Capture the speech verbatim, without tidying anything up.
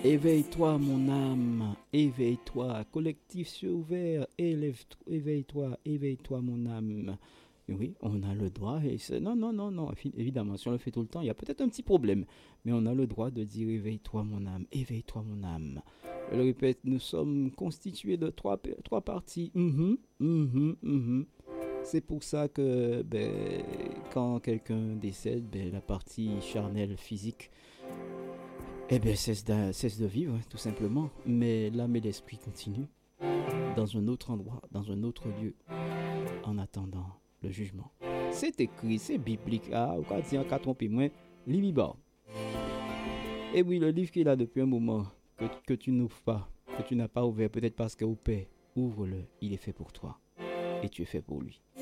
Éveille-toi, mon âme, éveille-toi, collectif cieux ouvert, élève, éveille-toi, éveille-toi, mon âme. Oui, on a le droit, et c'est... non, non, non, non, évidemment, si on le fait tout le temps, il y a peut-être un petit problème, mais on a le droit de dire éveille-toi, mon âme, éveille-toi, mon âme. Je le répète, nous sommes constitués de trois, trois parties. Mhm, mhm, mhm. C'est pour ça que ben, quand quelqu'un décède, ben, la partie charnelle physique eh bien, cesse de, cesse de vivre, tout simplement. Mais l'âme et l'esprit continuent dans un autre endroit, dans un autre lieu, en attendant le jugement. C'est écrit, c'est biblique. Ah, ou quand il qu'à tromper moins, Libibar. Et oui, le livre qu'il a depuis un moment, que, que tu n'ouvres pas, que tu n'as pas ouvert, peut-être parce que au Père, ouvre-le, il est fait pour toi. Et tu es fait pour lui.